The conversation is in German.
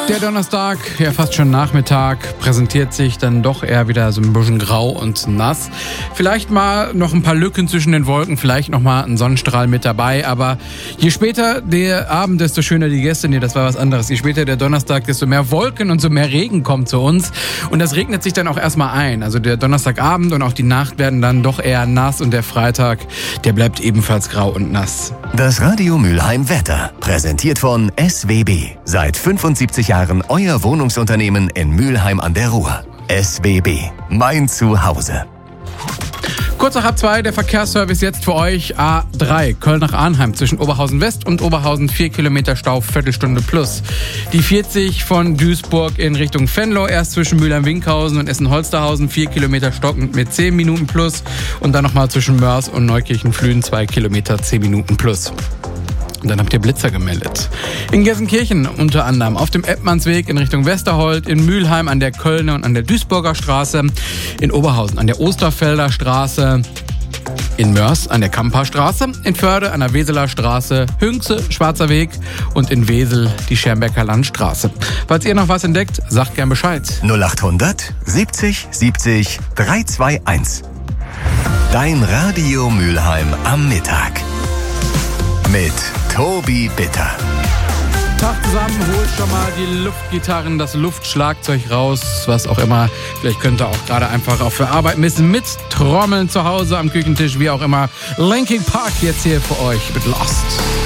Der Donnerstag, ja fast schon Nachmittag, präsentiert sich dann doch eher wieder so ein bisschen grau und nass. Vielleicht mal noch ein paar Lücken zwischen den Wolken, vielleicht noch mal ein Sonnenstrahl mit dabei. Aber je später der Abend, desto schöner die Gäste. Nee, das war was anderes. Je später der Donnerstag, desto mehr Wolken und so mehr Regen kommt zu uns. Und das regnet sich dann auch erstmal ein. Also der Donnerstagabend und auch die Nacht werden dann doch eher nass. Und der Freitag, der bleibt ebenfalls grau und nass. Das Radio Mülheim Wetter, präsentiert von SWB. Seit 75 Jahren euer Wohnungsunternehmen in Mülheim an der Ruhr. SWB, mein Zuhause. Kurz nach halb 2, der Verkehrsservice jetzt für euch. A3, Köln nach Arnheim zwischen Oberhausen West und Oberhausen 4 Kilometer Stau, Viertelstunde plus. Die 40 von Duisburg in Richtung Venlo, erst zwischen Mülheim-Winkhausen und Essen-Holsterhausen 4 Kilometer stockend mit 10 Minuten plus. Und dann nochmal zwischen Mörs und Neukirchen-Flühen 2 Kilometer 10 Minuten plus. Und dann habt ihr Blitzer gemeldet. In Gelsenkirchen unter anderem auf dem Eppmannsweg in Richtung Westerhold, in Mülheim an der Kölner und an der Duisburger Straße, in Oberhausen an der Osterfelder Straße, in Mörs an der Kamperstraße, in Förde an der Weseler Straße, Hünxe, Schwarzer Weg und in Wesel die Schermbecker Landstraße. Falls ihr noch was entdeckt, sagt gern Bescheid. 0800 70 70 321. Dein Radio Mülheim am Mittag. Mit Tobi Bitter. Tag zusammen, holt schon mal die Luftgitarren, das Luftschlagzeug raus, was auch immer. Vielleicht könnt ihr auch gerade einfach auf der Arbeit mit Trommeln zu Hause am Küchentisch, wie auch immer. Linkin Park jetzt hier für euch mit Lost.